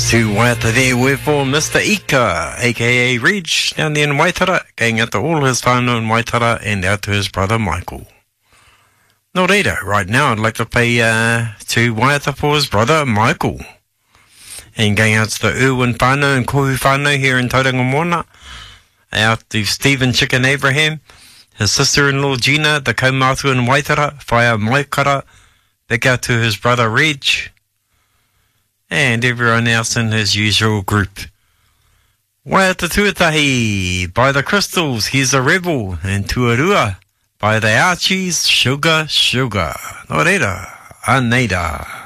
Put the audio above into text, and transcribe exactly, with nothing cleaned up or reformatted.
To Waiata there with for Mister Ika, aka Reg, down there in Waitara, going out to all his whānau in Waitara and out to his brother Michael. No reira, right now I'd like to pay uh, to Waiata for his brother Michael. And going out to the Irwin whānau and Kohu whānau here in Tauranga Moana. Out to Stephen Chicken Abraham, his sister-in-law Gina, the kaumātua in Waitara, Whaia Maikara, back out to his brother Reg, and everyone else in his usual group. Waiata Tuatahi, by the Crystals, he's a rebel, and Tuarua, by the Archies, Sugar, Sugar. No reira, aneira.